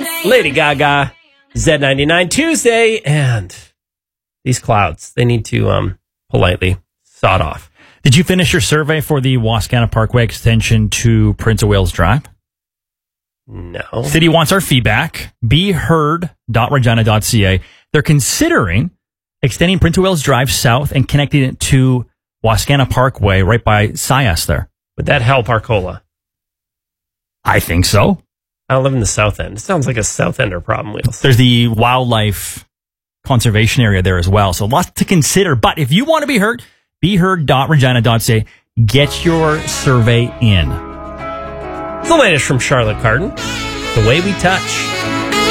Lady Gaga, Z99 Tuesday, and these clouds, they need to politely sod off. Did you finish your survey for the Wascana Parkway extension to Prince of Wales Drive? No. City wants our feedback. beheard.regina.ca. They're considering extending Prince of Wales Drive south and connecting it to Wascana Parkway right by SIAS there. Would that help Arcola? I think so. I don't live in the South End. It sounds like a South Ender problem, Wheels. There's the wildlife conservation area there as well. So lots to consider. But if you want to be heard, beheard.regina.ca. Get your survey in. The latest from Charlotte Cardin, The Way We Touch.